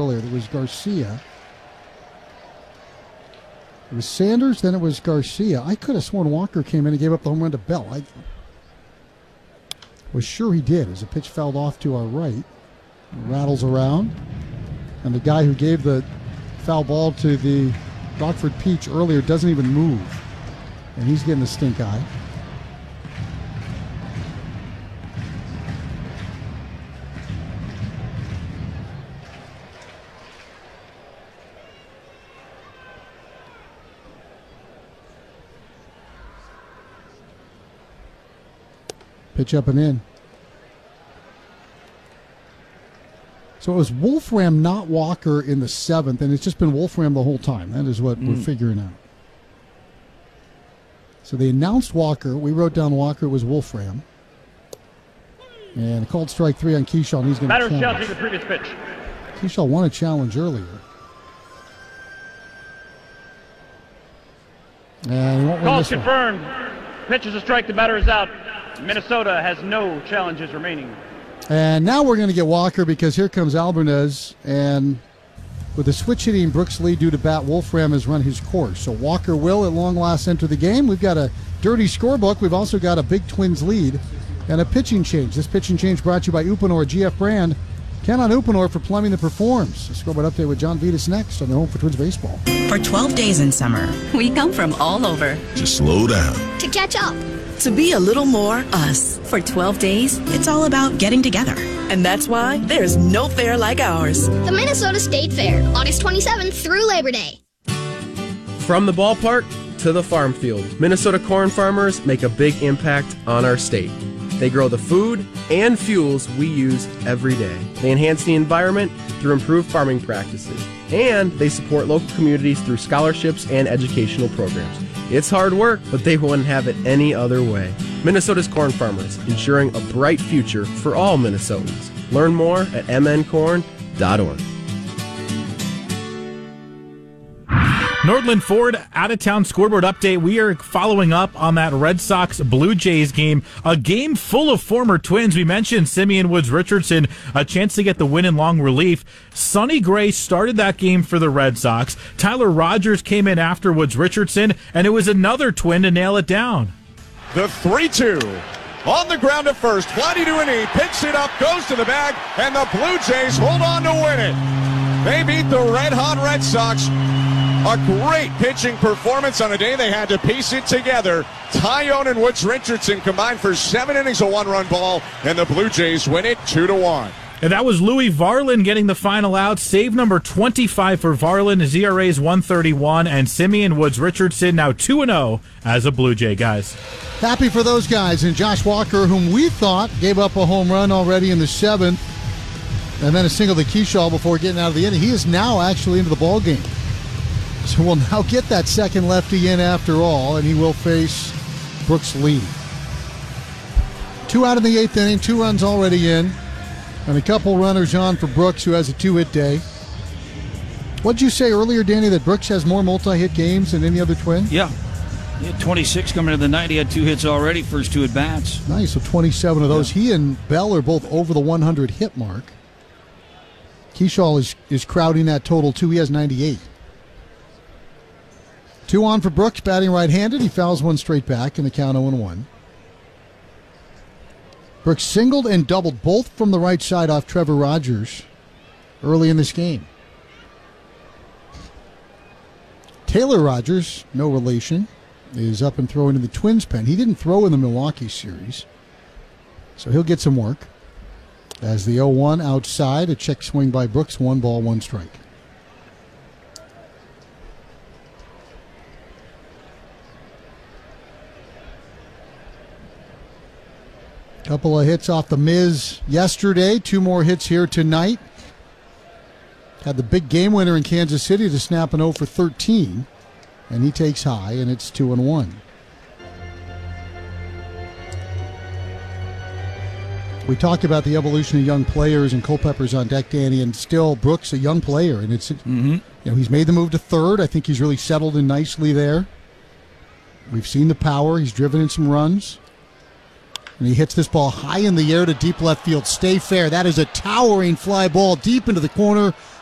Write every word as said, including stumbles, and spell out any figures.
earlier. There was Garcia. It was Sanders, then it was Garcia. I could have sworn Walker came in and gave up the home run to Bell. I was sure he did as the pitch fouled off to our right. It rattles around. And the guy who gave the foul ball to the Rockford Peach earlier doesn't even move. And he's getting a stink eye. Pitch up and in. So it was Wolfram, not Walker, in the seventh, and it's just been Wolfram the whole time. That is what mm. we're figuring out. So they announced Walker. We wrote down Walker. It was Wolfram. And called strike three on Keyshaw, and he's going to challenge. Batter challenging the previous pitch. Keyshaw won a challenge earlier. And he won't win Call's this confirmed. one. Pitch is a strike. The batter is out. Minnesota has no challenges remaining. And now we're going to get Walker because here comes Alvarez. And with the switch hitting Brooks lead due to bat, Wolfram has run his course. So Walker will at long last enter the game. We've got a dirty scorebook. We've also got a big Twins lead and a pitching change. This pitching change brought to you by Uponor, G F brand. Count on Uponor for plumbing that performs. A scoreboard update with John Vitas next on the Home for Twins Baseball. For twelve days in summer, we come from all over. Just slow down. To catch up. To be a little more us. For twelve days, it's all about getting together. And that's why there's no fair like ours. The Minnesota State Fair, August twenty-seventh through Labor Day. From the ballpark to the farm field, Minnesota corn farmers make a big impact on our state. They grow the food and fuels we use every day. They enhance the environment through improved farming practices. And they support local communities through scholarships and educational programs. It's hard work, but they wouldn't have it any other way. Minnesota's corn farmers, ensuring a bright future for all Minnesotans. Learn more at m n corn dot org. Nordland Ford out-of-town scoreboard update. We are following up on that Red Sox-Blue Jays game, a game full of former Twins. We mentioned Simeon Woods-Richardson, a chance to get the win in long relief. Sonny Gray started that game for the Red Sox. Tyler Rogers came in after Woods-Richardson, and it was another Twin to nail it down. The three two. On the ground at first, Vladdy to an E, picks it up, goes to the bag, and the Blue Jays hold on to win it. They beat the red-hot Red Sox. A great pitching performance on a day they had to piece it together. Tyone and Woods-Richardson combined for seven innings of one-run ball, and the Blue Jays win it two to one. And that was Louis Varland getting the final out. Save number twenty-five for Varland. His E R A is one thirty-one, and Simeon Woods-Richardson now two and oh as a Blue Jay, guys. Happy for those guys. And Josh Walker, whom we thought gave up a home run already in the seventh, and then a single to Keyshaw before getting out of the inning. He is now actually into the ball game. So we'll now get that second lefty in after all, and he will face Brooks Lee. Two out in the eighth inning, two runs already in, and a couple runners on for Brooks, who has a two-hit day. What did you say earlier, Danny, that Brooks has more multi-hit games than any other Twin? Yeah. He had twenty-six coming to the night. He had two hits already, first two at-bats. Nice, so twenty-seven of those. Yeah. He and Bell are both over the one hundred hit mark. Keyshaw is, is crowding that total, too. He has ninety-eight. Two on for Brooks, batting right-handed. He fouls one straight back in the count oh and one. Brooks singled and doubled both from the right side off Trevor Rogers early in this game. Taylor Rogers, no relation, is up and throwing in the Twins pen. He didn't throw in the Milwaukee series, so he'll get some work. As the oh one outside, a check swing by Brooks, one ball, one strike. Couple of hits off the Miz yesterday. Two more hits here tonight. Had the big game winner in Kansas City to snap an oh for thirteen. And he takes high, and it's two and one. We talked about the evolution of young players and Culpepper's on deck, Danny, and still Brooks, a young player. And it's mm-hmm. you know, he's made the move to third. I think he's really settled in nicely there. We've seen the power. He's driven in some runs. And he hits this ball high in the air to deep left field. Stay fair. That is a towering fly ball deep into the corner